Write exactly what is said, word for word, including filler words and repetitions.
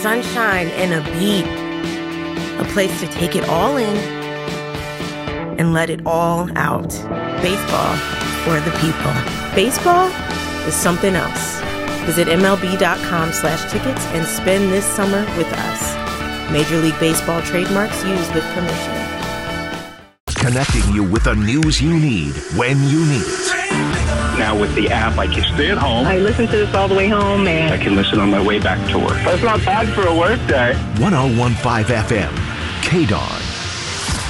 sunshine, and a beat. A place to take it all in and let it all out. Baseball for the people. Baseball is something else. Visit MLB.com slash tickets and spend this summer with us. Major League Baseball trademarks used with permission. Connecting you with the news you need when you need it. Now with the app, I can stay at home. I listen to this all the way home, and I can listen on my way back to work. That's not bad for a work day. one oh one point five F M, K D A R.